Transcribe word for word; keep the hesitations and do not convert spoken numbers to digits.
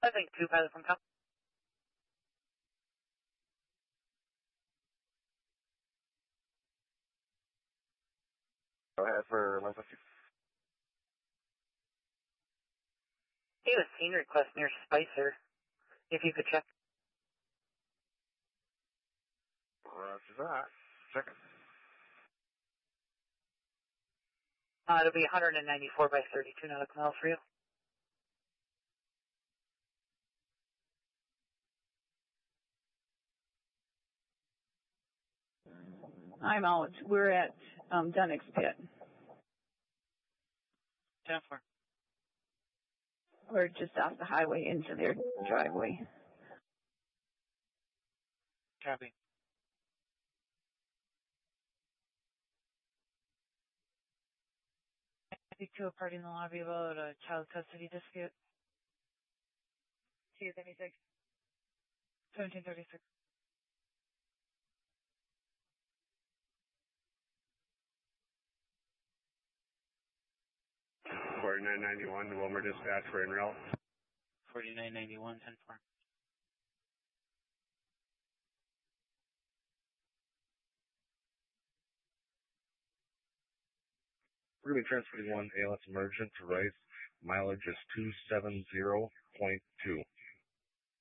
I think two pilot from top. Go ahead for one fifty. He has a scene request near Spicer. If you could check. Roger that. Second. Uh, it'll be one ninety-four by thirty-two nautical miles for you. I'm out. We're at um, Dunnick's Pit. ten four. We're just off the highway into their driveway. Copy. Speak to a party in the lobby about a child custody dispute. T thirty-six. seventeen thirty-six. forty-nine ninety-one, the Wilmer dispatch for en route. forty-nine ninety-one, ten four. We're going to be transferring one A L S emergent to Rice. Mileage is two seventy point two.